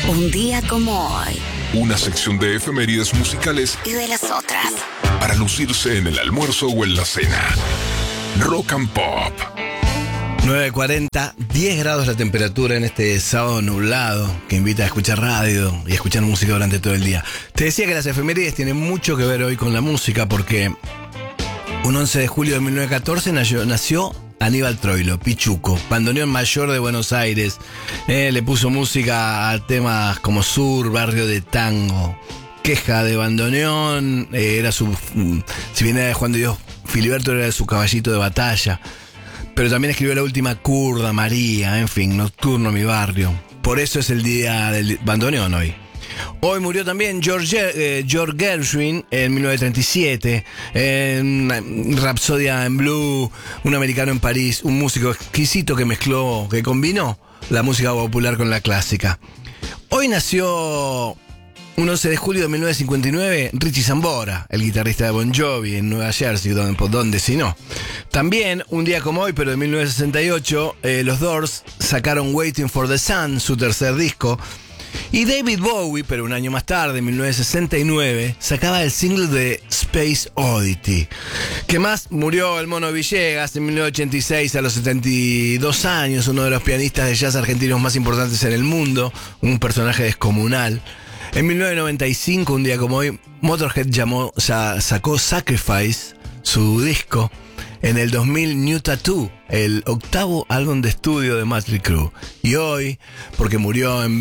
Un día como hoy. Una sección de efemérides musicales Y de las otras. para lucirse en el almuerzo o en la cena. Rock and Pop. 9:40, 10 grados la temperatura en este sábado nublado que invita a escuchar radio y a escuchar música durante todo el día. Te decía que las efemérides tienen mucho que ver hoy con la música porque un 11 de julio de 1914 nació Aníbal Troilo, Pichuco, bandoneón mayor de Buenos Aires. Le puso música a temas como Sur, Barrio de Tango, Queja de bandoneón, si bien era de Juan de Dios Filiberto, era de su caballito de batalla. Pero también escribió La Última Curda, María, en fin, Nocturno, Mi Barrio. Por eso es el día del bandoneón hoy. Hoy murió también George Gershwin en 1937, en Rapsodia en Blue, un americano en París, un músico exquisito que combinó la música popular con la clásica. Hoy nació un 11 de julio de 1959, Richie Sambora, el guitarrista de Bon Jovi en Nueva Jersey, donde si no. También, un día como hoy, pero de 1968, los Doors sacaron Waiting for the Sun, su tercer disco. Y David Bowie, pero un año más tarde, en 1969, sacaba el single de Space Oddity. ¿Qué más? Murió el Mono Villegas en 1986 a los 72 años, uno de los pianistas de jazz argentinos más importantes en el mundo, un personaje descomunal. En 1995, un día como hoy, Motorhead sacó Sacrifice, su disco. En el 2000, New Tattoo, el octavo álbum de estudio de Mötley Crüe. Y hoy, porque murió en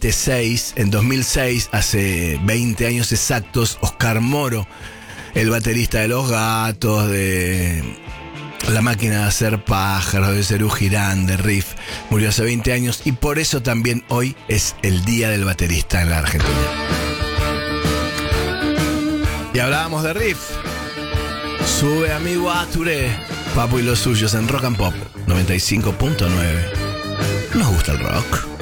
2006, hace 20 años exactos, Oscar Moro, el baterista de Los Gatos, de La Máquina de Hacer Pájaros, de Serú Girán, de Riff, murió hace 20 años y por eso también hoy es el Día del Baterista en la Argentina. Y hablábamos de Riff. Sube amigo a Touré, Papo y los suyos en Rock and Pop 95.9. Nos gusta el rock.